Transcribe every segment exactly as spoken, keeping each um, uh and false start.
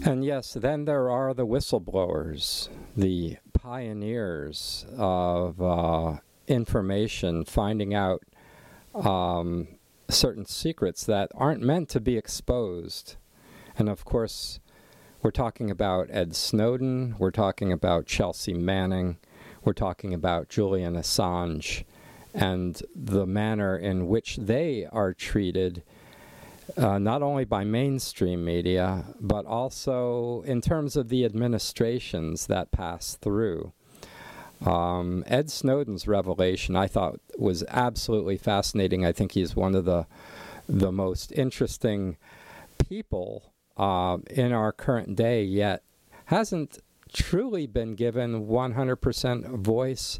And yes, then there are the whistleblowers, the pioneers of uh, information, finding out um, certain secrets that aren't meant to be exposed. And of course, we're talking about Ed Snowden, we're talking about Chelsea Manning, we're talking about Julian Assange, and the manner in which they are treated, uh, not only by mainstream media, but also in terms of the administrations that pass through. Um, Ed Snowden's revelation, I thought, was absolutely fascinating. I think he's one of the the most interesting people uh, in our current day, yet hasn't truly been given one hundred percent voice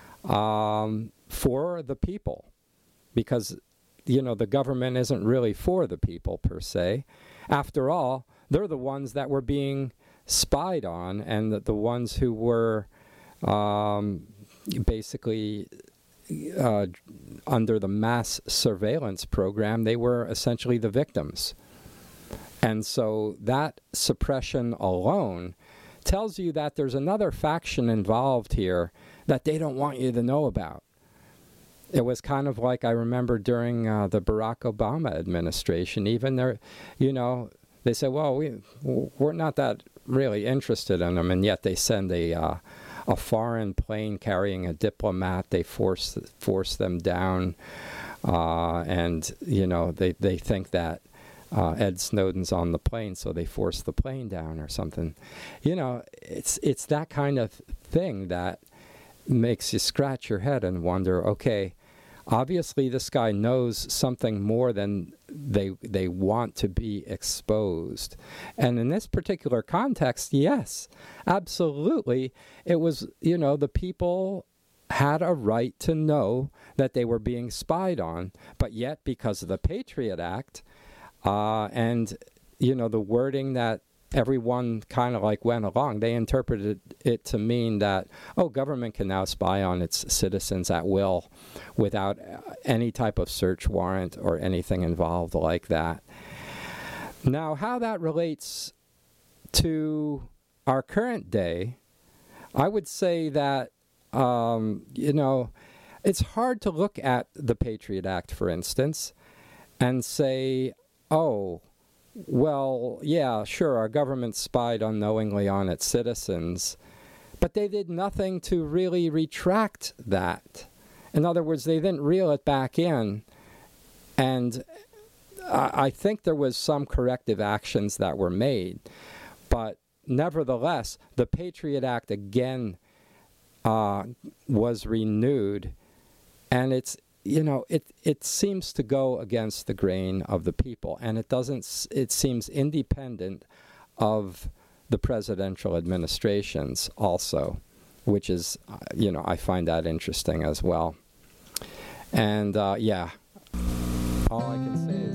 um, for the people, because, you know, the government isn't really for the people per se. After all, they're the ones that were being spied on, and the, the ones who were um, basically uh, under the mass surveillance program. They were essentially the victims. And so that suppression alone tells you that there's another faction involved here that they don't want you to know about. It was kind of like, I remember during uh, the Barack Obama administration, even there, you know, they said, well, we, we're not that really interested in them, and yet they send a uh, a foreign plane carrying a diplomat. They force force them down, uh, and, you know, they, they think that Uh, Ed Snowden's on the plane, so they force the plane down or something. You know, it's it's that kind of thing that makes you scratch your head and wonder, okay, obviously this guy knows something more than they they want to be exposed. And in this particular context, yes, absolutely, it was, you know, the people had a right to know that they were being spied on, but yet because of the Patriot Act, Uh, and, you know, the wording that everyone kind of like went along, they interpreted it to mean that, oh, government can now spy on its citizens at will without any type of search warrant or anything involved like that. Now, how that relates to our current day, I would say that, um, you know, it's hard to look at the Patriot Act, for instance, and say, oh, well, yeah, sure, our government spied unknowingly on its citizens, but they did nothing to really retract that. In other words, they didn't reel it back in, and I, I think there was some corrective actions that were made, but nevertheless, the Patriot Act again uh, was renewed, and it's You know, it it seems to go against the grain of the people, and it doesn't. It seems independent of the presidential administrations also, which is, uh, you know, I find that interesting as well. And uh, yeah, all I can say is